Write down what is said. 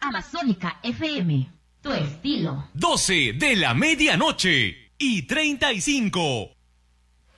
Amazónica FM, tu estilo. 12 de la medianoche y 35.